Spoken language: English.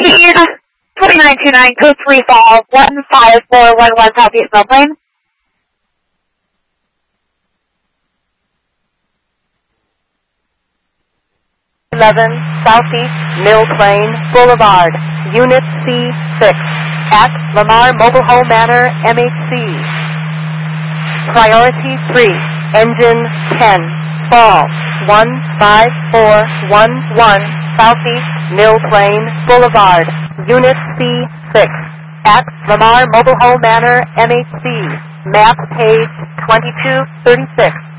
14 2929, code 3 fall 15411 Southeast Mill Plain. Southeast Mill Plain Boulevard, Unit C6, at Lamar Mobile Home Manor, MHC. Priority 3, Engine 10, fall 15411 Southeast Mill Plain Boulevard, Unit C6, at Lamar Mobile Home Manor, MHC. Map page 2236.